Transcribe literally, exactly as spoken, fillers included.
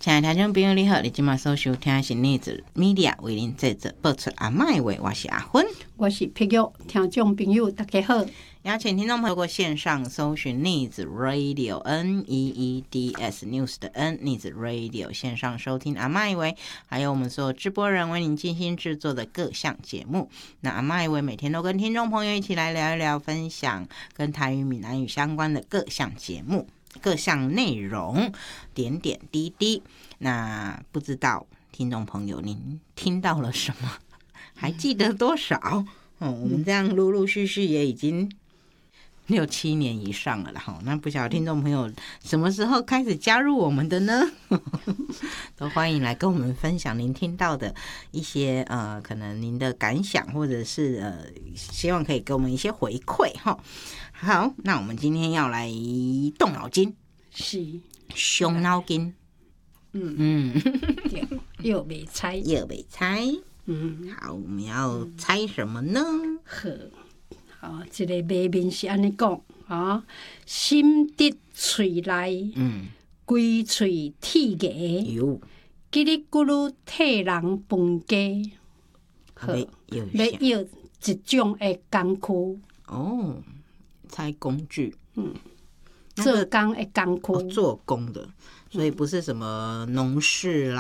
亲爱的听众朋友你好，你今晚所收听的是逆子 Media 为您制作播出阿嬷的话，我是阿芬， 我是碧玉。听众朋友大家好， 邀请听众朋友过线上搜寻逆子 Radio N E E D S News 的 N 逆子 Radio 线上收听阿嬷的话，还有我们所有直播人为您精心制作的各项节目。那阿嬷的话每天都跟听众朋友一起来聊一聊，分享跟台语闽南语相关的各项节目各项内容点点滴滴。那不知道听众朋友您听到了什么，还记得多少、哦、我们这样陆陆续续也已经六七年以上了啦。那不晓得听众朋友什么时候开始加入我们的呢？都欢迎来跟我们分享您听到的一些呃，可能您的感想，或者是呃，希望可以给我们一些回馈哈。好，那我们今天要来动脑筋， 是伤脑筋。 嗯嗯， 对，又没猜， 又没猜。 嗯， 好，我们要猜什么呢？ 好，好，这个谜面是安尼讲啊，心得喙内，嗯，规喙铁牙， 有叽里咕噜替人分家。好，要要一种的工具哦，猜工具， 嗯，做工的工具、 哦，做工的，所以不是什么农事啦。